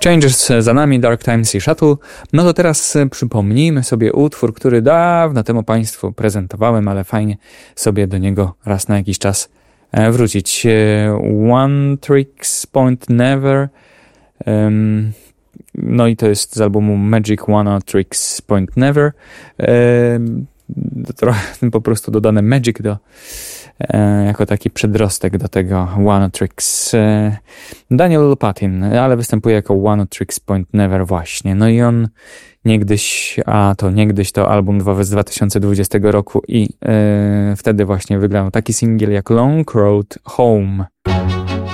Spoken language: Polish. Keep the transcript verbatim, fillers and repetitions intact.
Changes za nami, Dark Times i Shuttle. No to teraz przypomnijmy sobie utwór, który dawno temu Państwu prezentowałem, ale fajnie sobie do niego raz na jakiś czas wrócić. One Tricks Point Never. Um, no i to jest z albumu Magic One Tricks Point Never. Um, trochę po prostu dodane Magic do jako taki przedrostek do tego One Tricks. Daniel Patin, ale występuje jako One Tricks Point Never właśnie. No i on niegdyś, a to niegdyś to album z dwa tysiące dwudziestego roku i yy, wtedy właśnie wygrał taki singiel jak Long Road Home.